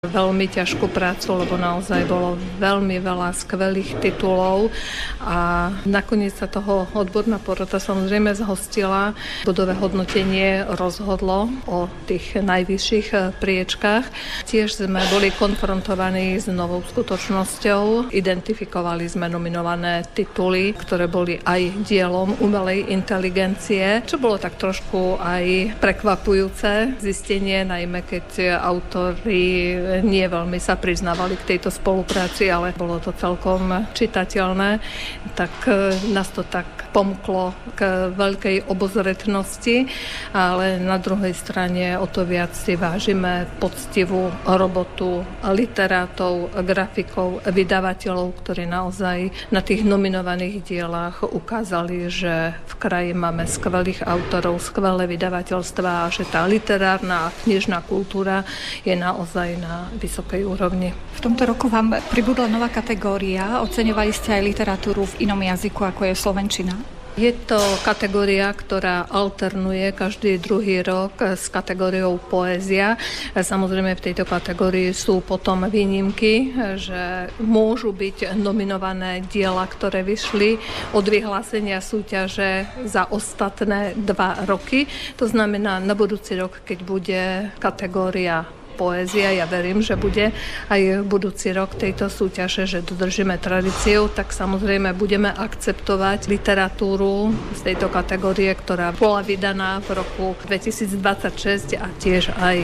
veľmi ťažkú prácu, lebo naozaj bolo veľmi veľa skvelých titulov a nakoniec sa toho odborná porota samozrejme zhostila. Bodové hodnotenie rozhodlo o tých najvyšších priečkách. Tiež sme boli konfrontovaní s novou skutočnosťou. Identifikovali sme nominované tituly, ktoré boli aj dielom umelej inteligencie, čo bolo tak trošku aj prekvapujúce zistenie, najmä keď autori nie veľmi sa priznávali k tejto spolupráci, ale bolo to celkom čitateľné, tak nás to tak pomklo k veľkej obozretnosti, ale na druhej strane o to viac si vážime poctivú robotu literátov, grafikov, vydavateľov, ktorí naozaj na tých nominovaných dielách ukázali, že v kraji máme skvelých autorov, skvelé vydavateľstvá a že tá literárna a knižná kultúra je naozaj na vysokej úrovni. V tomto roku vám pribudla nová kategória. Oceňovali ste aj literatúru v inom jazyku, ako je slovenčina? Je to kategória, ktorá alternuje každý druhý rok s kategóriou poézia. Samozrejme v tejto kategórii sú potom výnimky, že môžu byť nominované diela, ktoré vyšli od vyhlásenia súťaže za ostatné 2 roky. To znamená na budúci rok, keď bude kategória poézia, ja verím, že bude aj budúci rok tejto súťaže, že dodržíme tradíciu, tak samozrejme budeme akceptovať literatúru z tejto kategórie, ktorá bola vydaná v roku 2026 a tiež aj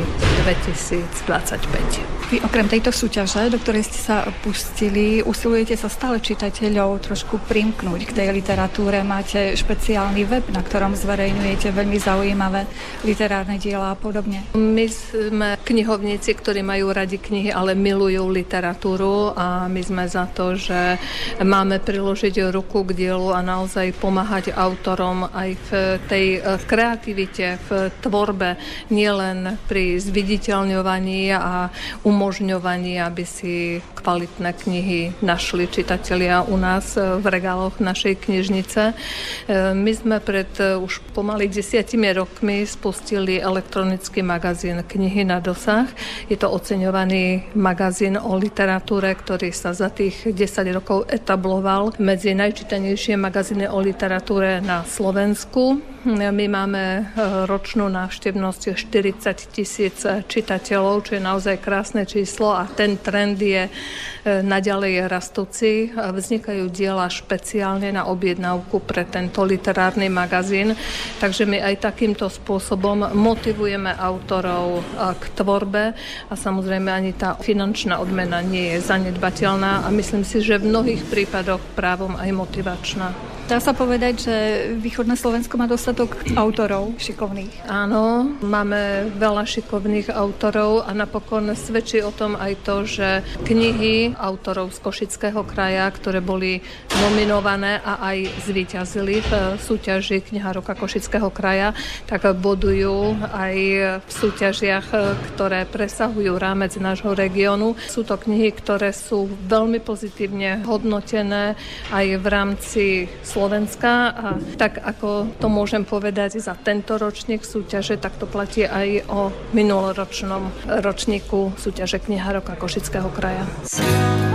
2025. Vy okrem tejto súťaže, do ktorej ste sa pustili, usilujete sa stále čitateľov trošku primknúť k tej literatúre. Máte špeciálny web, na ktorom zverejňujete veľmi zaujímavé literárne diela a podobne. My sme knihovníci, ktorí majú radi knihy, ale milujú literatúru a my sme za to, že máme priložiť ruku k dielu a naozaj pomáhať autorom aj v tej kreativite, v tvorbe, nielen pri zviditeľňovaní a umožňovaní, aby si kvalitné knihy našli čitatelia u nás v regáloch našej knižnice. My sme pred už pomaly 10 rokmi spustili elektronický magazín Knihy na dosah. Je to oceňovaný magazín o literatúre, ktorý sa za tých 10 rokov etabloval medzi najčítanejšie magazíny o literatúre na Slovensku. My máme ročnú návštevnosť 40 000 čitateľov, čo je naozaj krásne číslo a ten trend je naďalej rastúci. Vznikajú diela špeciálne na objednávku pre tento literárny magazín, takže my aj takýmto spôsobom motivujeme autorov k tvorbe a samozrejme ani tá finančná odmena nie je zanedbateľná a myslím si, že v mnohých prípadoch právom aj motivačná. Dá sa povedať, že východné Slovensko má dostatok autorov šikovných? Áno, máme veľa šikovných autorov a napokon svedčí o tom aj to, že knihy autorov z Košického kraja, ktoré boli nominované a aj zvíťazili v súťaži Kniha roka Košického kraja, tak bodujú aj v súťažiach, ktoré presahujú rámec nášho regiónu. Sú to knihy, ktoré sú veľmi pozitívne hodnotené aj v rámci Slovenska a tak ako to môžem povedať za tento ročník súťaže, tak to platí aj o minuloročnom ročníku súťaže Kniha roka Košického kraja.